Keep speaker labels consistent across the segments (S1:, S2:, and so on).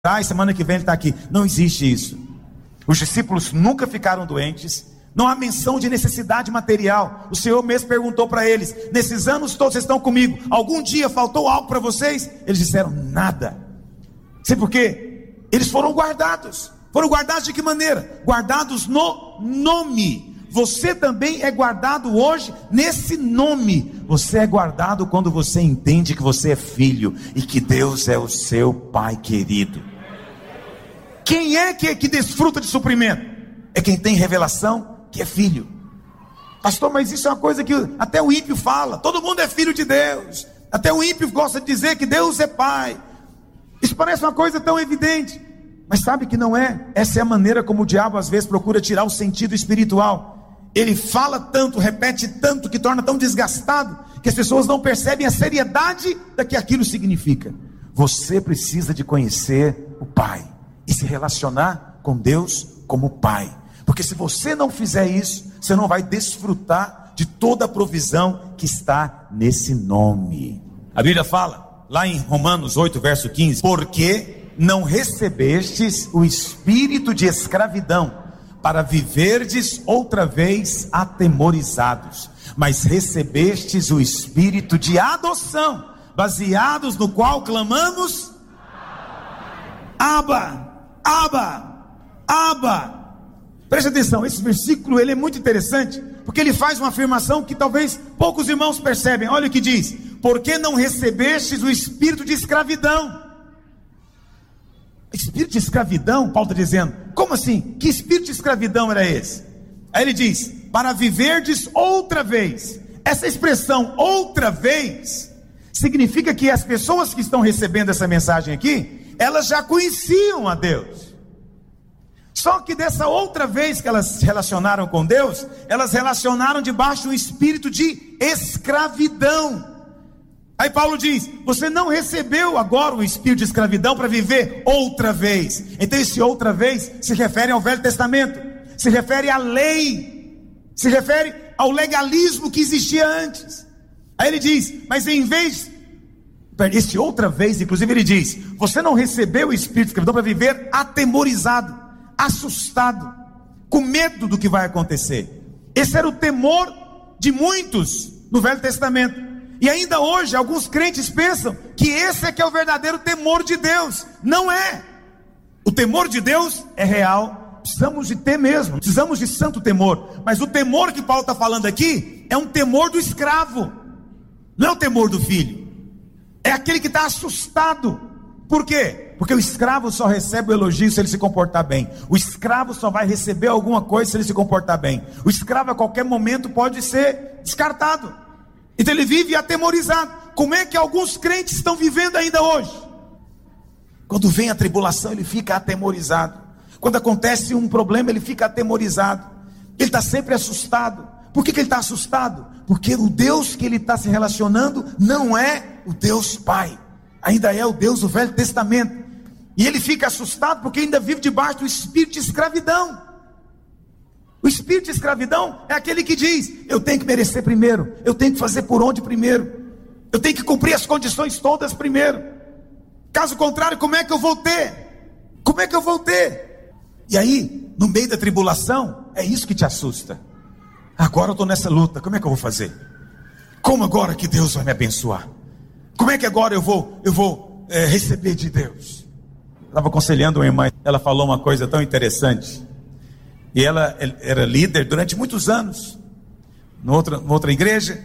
S1: semana que vem ele está aqui. Não existe isso. Os discípulos nunca ficaram doentes. Não há menção de necessidade material. O Senhor mesmo perguntou para eles: nesses anos todos vocês estão comigo, algum dia faltou algo para vocês? Eles disseram: nada. Sei por quê? Eles foram guardados. Foram guardados de que maneira? Guardados no nome. Você também é guardado hoje nesse nome. Você é guardado quando você entende que você é filho e que Deus é o seu Pai querido. Quem é que desfruta de suprimento? É quem tem revelação que é filho. Pastor, mas isso é uma coisa que até o ímpio fala. Todo mundo é filho de Deus. Até o ímpio gosta de dizer que Deus é Pai. Isso parece uma coisa tão evidente, mas sabe que não é. Essa é a maneira como o diabo às vezes procura tirar o sentido espiritual. Ele fala tanto, repete tanto, que torna tão desgastado, que as pessoas não percebem a seriedade da que aquilo significa. Você precisa de conhecer o Pai e se relacionar com Deus como Pai. Porque se você não fizer isso, você não vai desfrutar de toda a provisão que está nesse nome. A Bíblia fala, lá em Romanos 8, verso 15: porque não recebestes o espírito de escravidão, para viverdes outra vez atemorizados, mas recebestes o espírito de adoção, baseados no qual clamamos: Abba, Abba, Abba. Preste atenção, esse versículo ele é muito interessante, porque ele faz uma afirmação que talvez poucos irmãos percebem. Olha o que diz: porque não recebestes o espírito de escravidão. Espírito de escravidão, Paulo está dizendo. Como assim? Que espírito de escravidão era esse? Aí ele diz: para viverdes outra vez. Essa expressão outra vez significa que as pessoas que estão recebendo essa mensagem aqui, elas já conheciam a Deus. Só que dessa outra vez que elas se relacionaram com Deus, elas relacionaram debaixo de um espírito de escravidão. Aí Paulo diz: você não recebeu agora o espírito de escravidão para viver outra vez. Então esse outra vez se refere ao Velho Testamento, se refere à lei, se refere ao legalismo que existia antes. Aí ele diz: mas em vez, esse outra vez, inclusive ele diz: você não recebeu o espírito de escravidão para viver atemorizado, assustado, com medo do que vai acontecer. Esse era o temor de muitos no Velho Testamento. E ainda hoje alguns crentes pensam que esse é que é o verdadeiro temor de Deus. Não é. O temor de Deus é real, precisamos de ter mesmo, precisamos de santo temor. Mas o temor que Paulo está falando aqui é um temor do escravo, não é o temor do filho. É aquele que está assustado. Por quê? Porque o escravo só recebe o elogio se ele se comportar bem. O escravo só vai receber alguma coisa se ele se comportar bem. O escravo a qualquer momento pode ser descartado. Então ele vive atemorizado. Como é que alguns crentes estão vivendo ainda hoje? Quando vem a tribulação, ele fica atemorizado. Quando acontece um problema, ele fica atemorizado. Ele está sempre assustado. Por que ele está assustado? Porque o Deus que ele está se relacionando não é o Deus Pai, ainda é o Deus do Velho Testamento. E ele fica assustado porque ainda vive debaixo do espírito de escravidão. O espírito de escravidão é aquele que diz: eu tenho que merecer primeiro, eu tenho que fazer por onde primeiro, eu tenho que cumprir as condições todas primeiro. Caso contrário, como é que eu vou ter? Como é que eu vou ter? E aí, no meio da tribulação, é isso que te assusta. Agora eu estou nessa luta, como é que eu vou fazer? Como agora que Deus vai me abençoar? Como é que agora eu vou receber de Deus? Estava aconselhando uma irmã, ela falou uma coisa tão interessante. E ela era líder durante muitos anos, noutra igreja,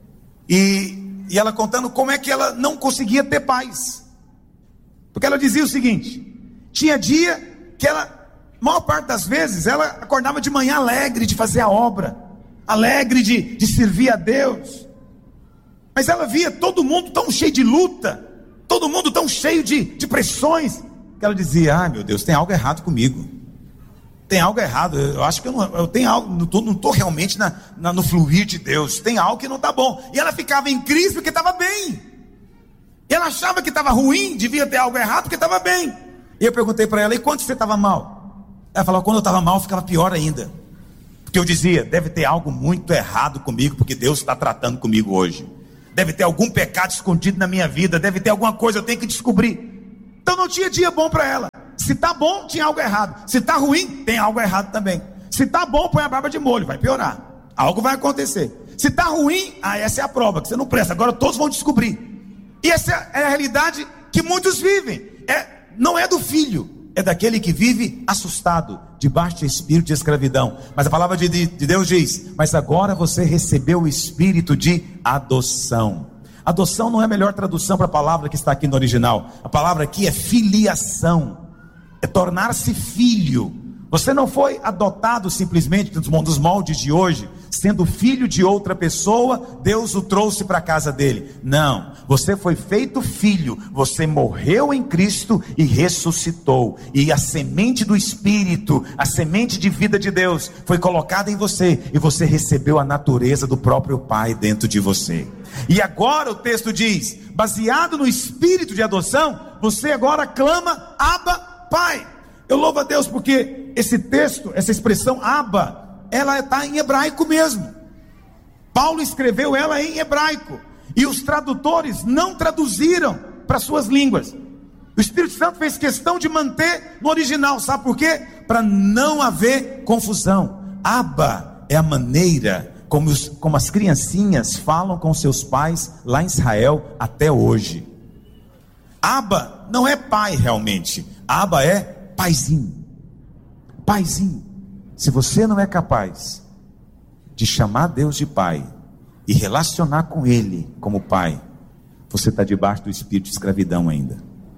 S1: e ela contando como é que ela não conseguia ter paz. Porque ela dizia o seguinte: tinha dia que ela, maior parte das vezes, ela acordava de manhã alegre de fazer a obra, alegre de servir a Deus. Mas ela via todo mundo tão cheio de luta, todo mundo tão cheio de pressões, que ela dizia: ai meu Deus, tem algo errado comigo. Tem algo errado, eu acho que eu tenho algo, não estou realmente no fluir de Deus, tem algo que não está bom. E ela ficava em crise porque estava bem. E ela achava que estava ruim, devia ter algo errado porque estava bem. E eu perguntei para ela: e quando você estava mal? Ela falou: quando eu estava mal ficava pior ainda. Porque eu dizia: deve ter algo muito errado comigo, porque Deus está tratando comigo hoje. Deve ter algum pecado escondido na minha vida, deve ter alguma coisa, eu tenho que descobrir. Então não tinha dia bom para ela. Se tá bom, tinha algo errado. Se tá ruim, tem algo errado também. Se tá bom, põe a barba de molho, vai piorar. Algo vai acontecer. Se tá ruim, essa é a prova, que você não presta. Agora todos vão descobrir. E essa é a realidade que muitos vivem. Não é do filho, é daquele que vive assustado, debaixo de espírito de escravidão. Mas a palavra de Deus diz: mas agora você recebeu o espírito de adoção. Adoção não é a melhor tradução para a palavra que está aqui no original. A palavra aqui é filiação, é tornar-se filho. Você não foi adotado simplesmente dos moldes de hoje, sendo filho de outra pessoa, Deus o trouxe para a casa dele. Não, você foi feito filho, você morreu em Cristo e ressuscitou, e a semente do Espírito, a semente de vida de Deus foi colocada em você, e você recebeu a natureza do próprio Pai dentro de você. E agora o texto diz, baseado no espírito de adoção, você agora clama Abba, Pai. Eu louvo a Deus porque esse texto, essa expressão Abba, ela está em hebraico mesmo. Paulo escreveu ela em hebraico, e os tradutores não traduziram para suas línguas. O Espírito Santo fez questão de manter no original, sabe por quê? Para não haver confusão. Abba é a maneira como as criancinhas falam com seus pais lá em Israel até hoje. Abba não é pai realmente, Abba é paizinho. Paizinho. Se você não é capaz de chamar Deus de pai e relacionar com Ele como pai, você está debaixo do espírito de escravidão ainda.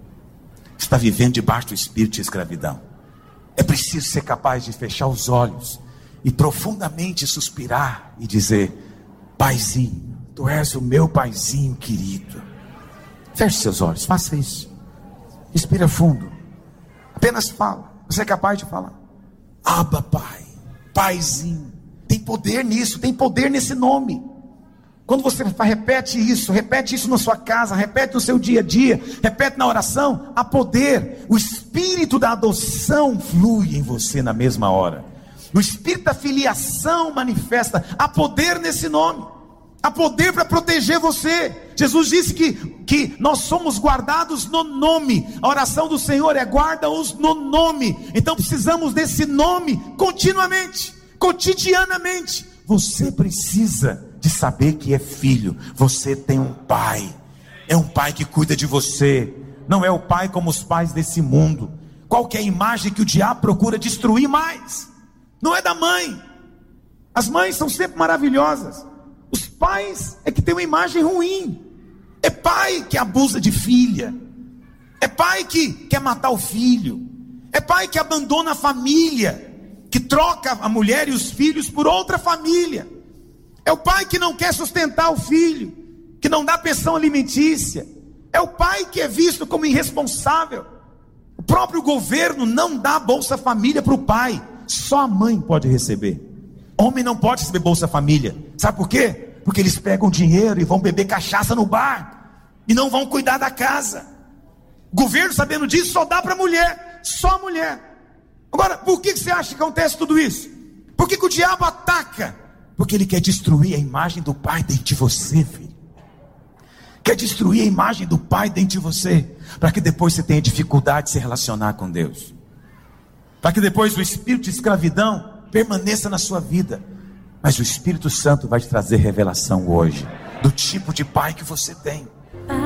S1: Você está vivendo debaixo do espírito de escravidão. É preciso ser capaz de fechar os olhos e profundamente suspirar e dizer: paizinho, tu és o meu paizinho querido. Feche seus olhos, faça isso. Respira fundo. Apenas fala. Você é capaz de falar? Abba, Pai, paizinho. Tem poder nisso, tem poder nesse nome. Quando você repete isso na sua casa, repete no seu dia a dia, repete na oração, há poder. O espírito da adoção flui em você na mesma hora. O espírito da filiação manifesta. Há poder nesse nome. Há poder para proteger você. Jesus disse que nós somos guardados no nome. A oração do Senhor é: guarda-os no nome. Então precisamos desse nome continuamente, cotidianamente. Você precisa de saber que é filho. Você tem um pai. É um pai que cuida de você. Não é o pai como os pais desse mundo. Qual que é a imagem que o diabo procura destruir mais? Não é da mãe. As mães são sempre maravilhosas. Os pais é que tem uma imagem ruim. É pai que abusa de filha. É pai que quer matar o filho. É pai que abandona a família, que troca a mulher e os filhos por outra família. É o pai que não quer sustentar o filho, que não dá pensão alimentícia. É o pai que é visto como irresponsável. O próprio governo não dá Bolsa Família para o pai. Só a mãe pode receber. Homem não pode receber Bolsa Família. Sabe por quê? Porque eles pegam dinheiro e vão beber cachaça no bar, e não vão cuidar da casa. O governo, sabendo disso, só dá para a mulher. Só a mulher. Agora, por que você acha que acontece tudo isso? Por que o diabo ataca? Porque ele quer destruir a imagem do pai dentro de você, filho. Quer destruir a imagem do pai dentro de você, para que depois você tenha dificuldade de se relacionar com Deus, para que depois o espírito de escravidão permaneça na sua vida. Mas o Espírito Santo vai te trazer revelação hoje do tipo de pai que você tem.